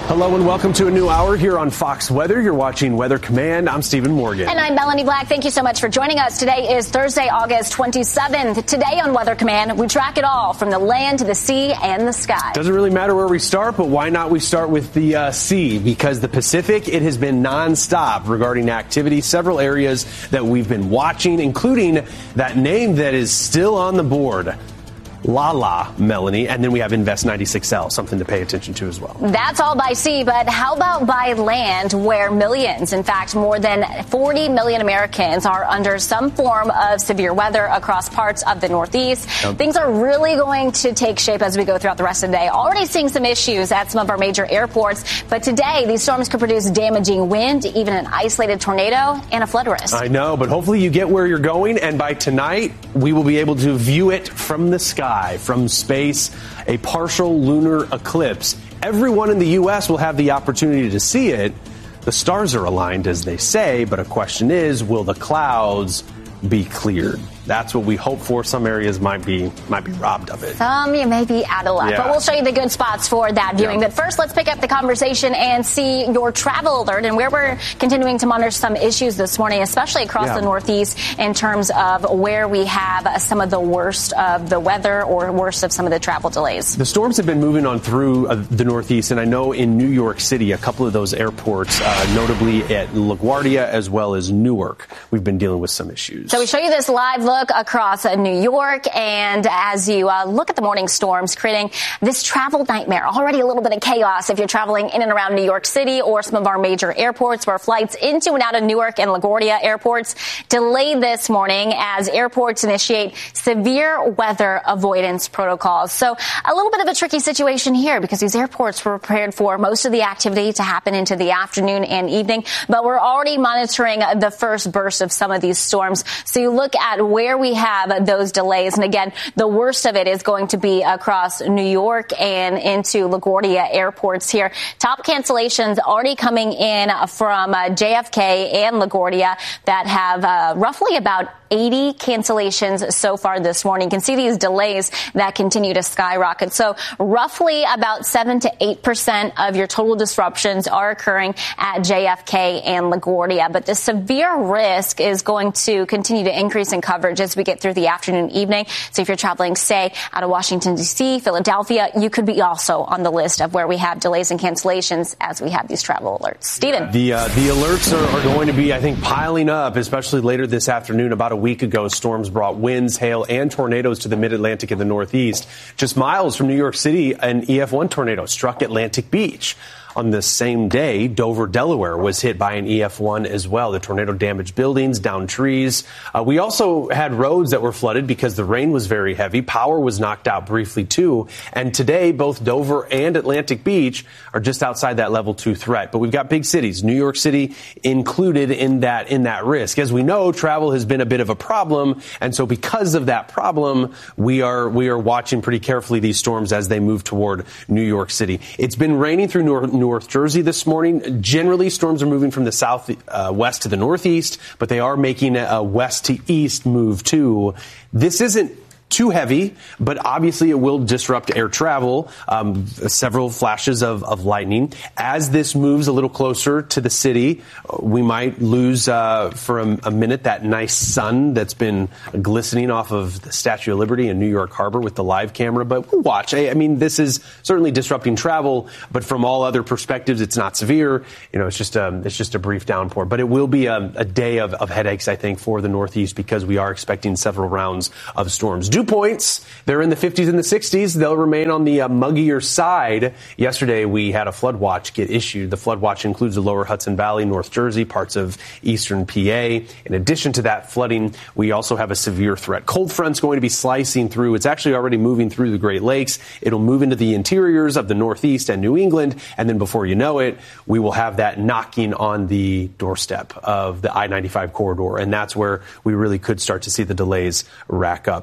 Hello and welcome to a new hour here on Fox Weather. You're watching Weather Command. I'm Stephen Morgan. And I'm Melanie Black. Thank you so much for joining us. Today is Thursday, August 27th. Today on Weather Command, we track it all from the land to the sea and the sky. Doesn't really matter where we start, but why not we start with the sea? Because the Pacific, it has been nonstop regarding activity. Several areas that we've been watching, including that name that is still on the board. Lala, Melanie, and then we have Invest 96L, something to pay attention to as well. That's all by sea, but how about by land, where millions, in fact, more than 40 million Americans are under some form of severe weather across parts of the Northeast. Yep. Things are really going to take shape as we go throughout the rest of the day. Already seeing some issues at some of our major airports, but today these storms could produce damaging wind, even an isolated tornado, and a flood risk. I know, but hopefully you get where you're going, and by tonight, we will be able to view it from the sky. From space, a partial lunar eclipse. Everyone in the U.S. will have the opportunity to see it. The stars are aligned, as they say, but a question is, will the clouds be cleared? That's what we hope for. Some areas might be robbed of it. Some you may be out of luck, but we'll show you the good spots for that viewing. But first, let's pick up the conversation and see your travel alert and where we're continuing to monitor some issues this morning, especially across the Northeast in terms of where we have some of the worst of the weather or worst of some of the travel delays. The storms have been moving on through the Northeast, and I know in New York City, a couple of those airports, notably at LaGuardia as well as Newark, we've been dealing with some issues. So we show you this live look across New York, and as you look at the morning storms creating this travel nightmare, already a little bit of chaos if you're traveling in and around New York City or some of our major airports, where flights into and out of Newark and LaGuardia airports delayed this morning as airports initiate severe weather avoidance protocols. So a little bit of a tricky situation here because these airports were prepared for most of the activity to happen into the afternoon and evening, but we're already monitoring the first burst of some of these storms. So you look at where we have those delays. And again, the worst of it is going to be across New York and into LaGuardia airports here. Top cancellations already coming in from JFK and LaGuardia that have roughly about 80 cancellations so far this morning. You can see these delays that continue to skyrocket. So roughly about 7 to 8% of your total disruptions are occurring at JFK and LaGuardia. But the severe risk is going to continue to increase in coverage as we get through the afternoon, evening. So if you're traveling, say, out of Washington, D.C., Philadelphia, you could be also on the list of where we have delays and cancellations as we have these travel alerts. Stephen. The alerts are going to be, I think, piling up, especially later this afternoon. About a week ago, storms brought winds, hail, and tornadoes to the mid-Atlantic and the Northeast. Just miles from New York City, an EF1 tornado struck Atlantic Beach. On the same day, Dover, Delaware was hit by an EF1 as well. The tornado damaged buildings, downed trees. We also had roads that were flooded because the rain was very heavy. Power was knocked out briefly, too. And today, both Dover and Atlantic Beach are just outside that level 2 threat. But we've got big cities, New York City included in that risk. As we know, travel has been a bit of a problem. And so because of that problem, we are watching pretty carefully these storms as they move toward New York City. It's been raining through North Jersey this morning. Generally, storms are moving from the southwest to the northeast, but they are making a west to east move too. This isn't too heavy, but obviously it will disrupt air travel. Several flashes of lightning. As this moves a little closer to the city, we might lose for a minute that nice sun that's been glistening off of the Statue of Liberty in New York Harbor with the live camera. But we'll watch. I mean, this is certainly disrupting travel, but from all other perspectives, it's not severe. You know, it's just a brief downpour. But it will be a day of headaches, I think, for the Northeast because we are expecting several rounds of storms. Dew points, they're in the 50s and the 60s. They'll remain on the muggier side. Yesterday, we had a flood watch get issued. The flood watch includes the lower Hudson Valley, North Jersey, parts of eastern PA. In addition to that flooding, we also have a severe threat. Cold front's going to be slicing through. It's actually already moving through the Great Lakes. It'll move into the interiors of the Northeast and New England. And then before you know it, we will have that knocking on the doorstep of the I-95 corridor. And that's where we really could start to see the delays rack up. So overall,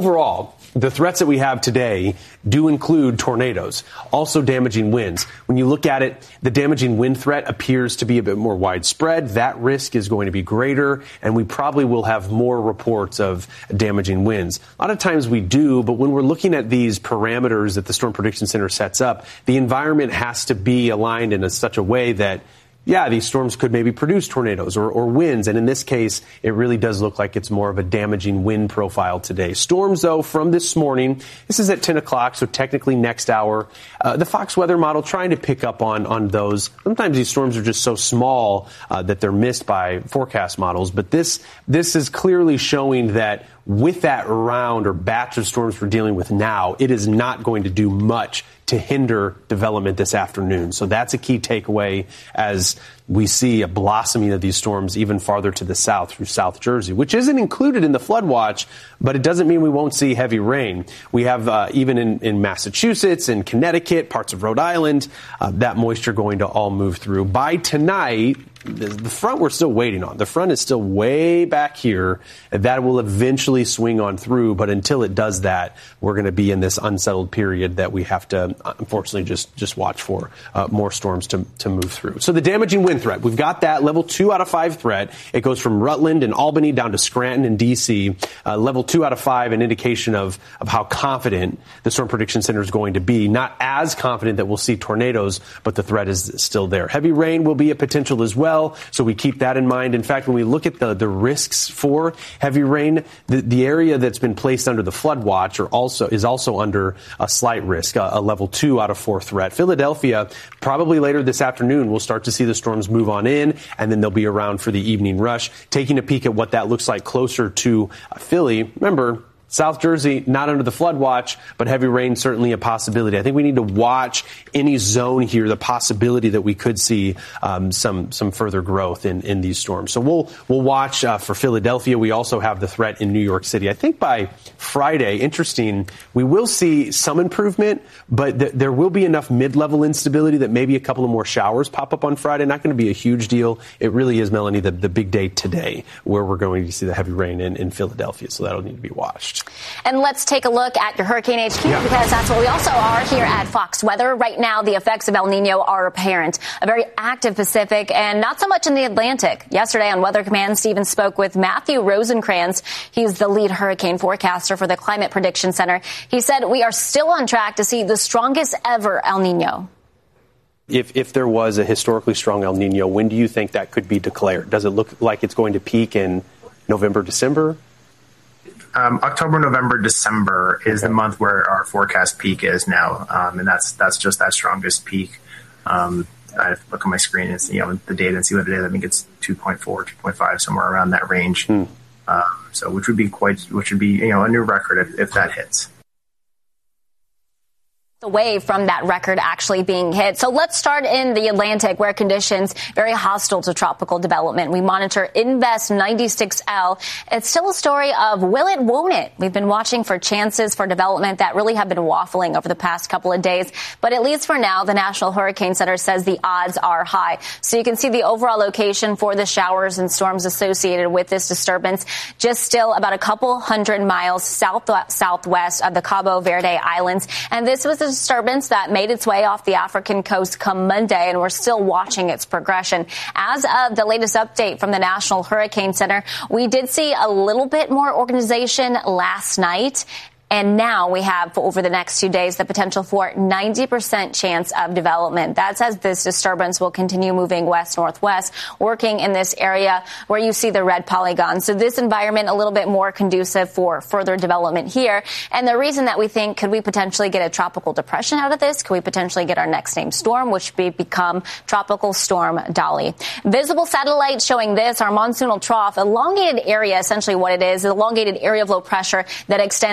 overall, the threats that we have today do include tornadoes, also damaging winds. When you look at it, the damaging wind threat appears to be a bit more widespread. That risk is going to be greater, and we probably will have more reports of damaging winds. A lot of times we do, but when we're looking at these parameters that the Storm Prediction Center sets up, the environment has to be aligned in such a way that these storms could maybe produce tornadoes or winds. And in this case, it really does look like it's more of a damaging wind profile today. Storms, though, from this morning, this is at 10 o'clock, so technically next hour. The Fox weather model trying to pick up on those. Sometimes these storms are just so small that they're missed by forecast models. But this is clearly showing that with that round or batch of storms we're dealing with now, it is not going to do much to hinder development this afternoon. So that's a key takeaway as we see a blossoming of these storms even farther to the south through South Jersey, which isn't included in the flood watch, but it doesn't mean we won't see heavy rain. We have even in Massachusetts, in Connecticut, parts of Rhode Island, that moisture going to all move through. By tonight, the front we're still waiting on. The front is still way back here. And that will eventually swing on through. But until it does that, we're going to be in this unsettled period that we have to, unfortunately, just watch for more storms to move through. So the damaging wind threat, we've got that level 2 out of 5 threat. It goes from Rutland and Albany down to Scranton and D.C. Level 2 out of 5, an indication of how confident the Storm Prediction Center is going to be. Not as confident that we'll see tornadoes, but the threat is still there. Heavy rain will be a potential as well. So we keep that in mind. In fact, when we look at the risks for heavy rain, the area that's been placed under the flood watch is also under a slight risk, a level 2 out of 4 threat. Philadelphia, probably later this afternoon, we'll start to see the storms move on in, and then they'll be around for the evening rush. Taking a peek at what that looks like closer to Philly. Remember, South Jersey, not under the flood watch, but heavy rain certainly a possibility. I think we need to watch any zone here, the possibility that we could see some further growth in these storms. So we'll watch for Philadelphia. We also have the threat in New York City. I think by Friday, interesting, we will see some improvement, but there will be enough mid-level instability that maybe a couple of more showers pop up on Friday. Not going to be a huge deal. It really is, Melanie, the big day today where we're going to see the heavy rain in Philadelphia. So that'll need to be watched. And let's take a look at your Hurricane HQ because that's what we also are here at Fox Weather. Right now, the effects of El Nino are apparent. A very active Pacific and not so much in the Atlantic. Yesterday on Weather Command, Stephen spoke with Matthew Rosencrans. He's the lead hurricane forecaster for the Climate Prediction Center. He said we are still on track to see the strongest ever El Nino. If there was a historically strong El Nino, when do you think that could be declared? Does it look like it's going to peak in November, December? October, November, December is the month where our forecast peak is now, and that's just that strongest peak. I have to look at my screen and see the data and see what it is. I think it's 2.4, 2.5, somewhere around that range. So which would be a new record if that hits. Away from that record actually being hit. So let's start in the Atlantic where conditions very hostile to tropical development. We monitor Invest 96L. It's still a story of will it, won't it? We've been watching for chances for development that really have been waffling over the past couple of days. But at least for now, the National Hurricane Center says the odds are high. So you can see the overall location for the showers and storms associated with this disturbance. Just still about a couple hundred miles southwest of the Cabo Verde Islands. And this was a disturbance that made its way off the African coast come Monday, and we're still watching its progression. As of the latest update from the National Hurricane Center, we did see a little bit more organization last night. And now we have, over the next 2 days, the potential for 90% chance of development. That says this disturbance will continue moving west-northwest, working in this area where you see the red polygon. So this environment a little bit more conducive for further development here. And the reason that we think, could we potentially get a tropical depression out of this? Could we potentially get our next named storm, which would become Tropical Storm Dolly? Visible satellites showing this, our monsoonal trough, elongated area, essentially what it is, an elongated area of low pressure that extends from the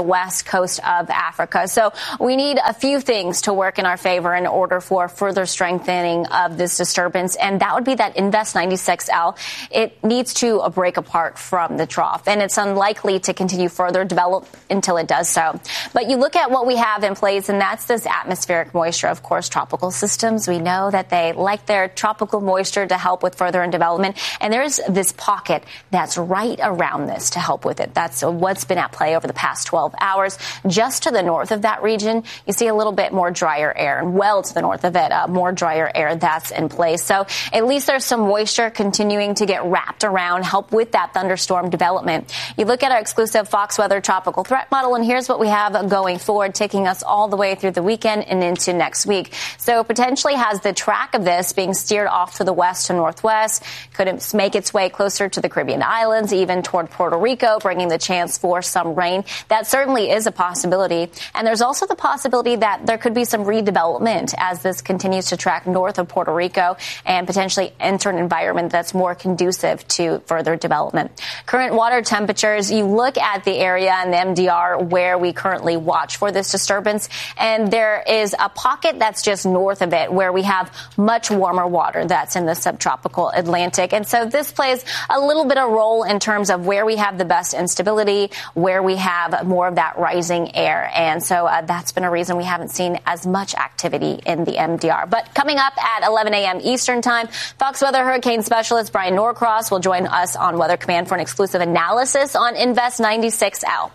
west coast of Africa. So we need a few things to work in our favor in order for further strengthening of this disturbance, and that would be that Invest 96L. It needs to break apart from the trough, and it's unlikely to continue further develop until it does so. But you look at what we have in place, and that's this atmospheric moisture. Of course, tropical systems, we know that they like their tropical moisture to help with further development, and there's this pocket that's right around this to help with it. That's what's been at play over the past 12 hours. Just to the north of that region, you see a little bit more drier air, and well to the north of it, more drier air that's in place. So at least there's some moisture continuing to get wrapped around, help with that thunderstorm development. You look at our exclusive Fox Weather tropical threat model, and here's what we have going forward, taking us all the way through the weekend and into next week. So potentially has the track of this being steered off to the west to northwest, could make its way closer to the Caribbean islands, even toward Puerto Rico, bringing the chance for some rain. That certainly is a possibility. And there's also the possibility that there could be some redevelopment as this continues to track north of Puerto Rico and potentially enter an environment that's more conducive to further development. Current water temperatures, you look at the area and the MDR where we currently watch for this disturbance, and there is a pocket that's just north of it where we have much warmer water that's in the subtropical Atlantic. And so this plays a little bit of role in terms of where we have the best instability, where we have more of that rising air. And so that's been a reason we haven't seen as much activity in the MDR. But coming up at 11 a.m. Eastern time, Fox Weather hurricane specialist Brian Norcross will join us on Weather Command for an exclusive analysis on Invest 96L.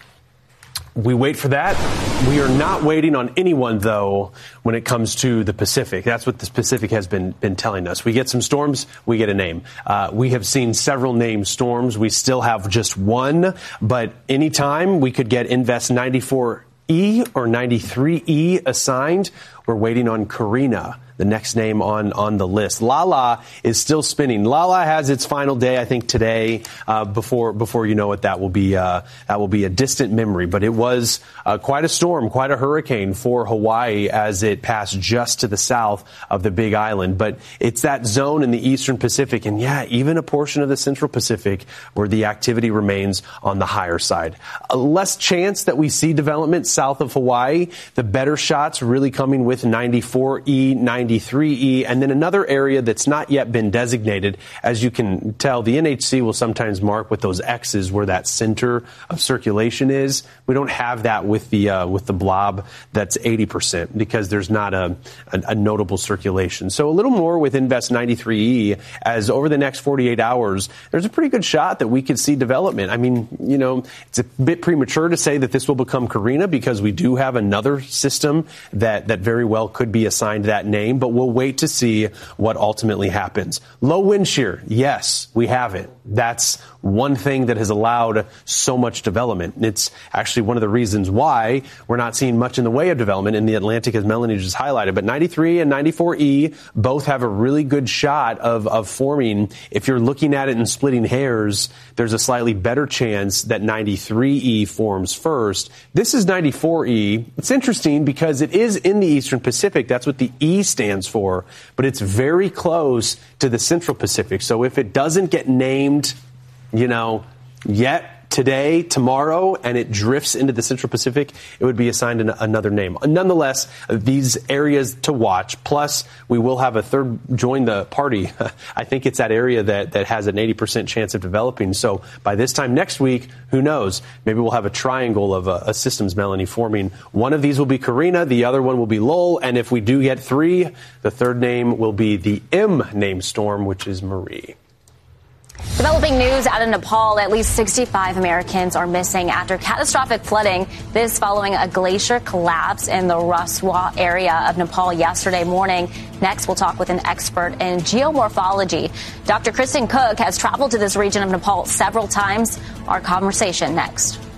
We wait for that. We are not waiting on anyone, though, when it comes to the Pacific. That's what the Pacific has been telling us. We get some storms, we get a name. We have seen several named storms. We still have just one, but anytime we could get Invest 94E or 93E assigned, we're waiting on Karina, the next name on the list. Lala is still spinning. Lala has its final day, I think, today. Before you know it, that will be a distant memory. But it was quite a storm, quite a hurricane for Hawaii as it passed just to the south of the Big Island. But it's that zone in the eastern Pacific, and even a portion of the central Pacific where the activity remains on the higher side. Less chance that we see development south of Hawaii. The better shots really coming with 94E, 93E, and then another area that's not yet been designated. As you can tell, the NHC will sometimes mark with those X's where that center of circulation is. We don't have that with the blob that's 80% because there's not a notable circulation. So a little more with Invest 93E, as over the next 48 hours, there's a pretty good shot that we could see development. I mean, it's a bit premature to say that this will become Karina because we do have another system that very well could be assigned that name, but we'll wait to see what ultimately happens. Low wind shear, yes, we have it. That's one thing that has allowed so much development. It's actually one of the reasons why we're not seeing much in the way of development in the Atlantic, as Melanie just highlighted. But 93 and 94E both have a really good shot of forming. If you're looking at it and splitting hairs, there's a slightly better chance that 93E forms first. This is 94E. It's interesting because it is in the Eastern Pacific. That's what the E stands for. But it's very close to the Central Pacific. So if it doesn't get named, yet today, tomorrow, and it drifts into the Central Pacific, it would be assigned another name. Nonetheless, these areas to watch. Plus, we will have a third join the party. I think it's that area that has an 80% chance of developing. So by this time next week, who knows? Maybe we'll have a triangle of a systems, Melanie, forming. One of these will be Karina, the other one will be Lowell, and if we do get three, the third name will be the M name storm, which is Marie. Developing news out of Nepal. At least 65 Americans are missing after catastrophic flooding. This following a glacier collapse in the Raswa area of Nepal yesterday morning. Next, we'll talk with an expert in geomorphology. Dr. Kristen Cook has traveled to this region of Nepal several times. Our conversation next.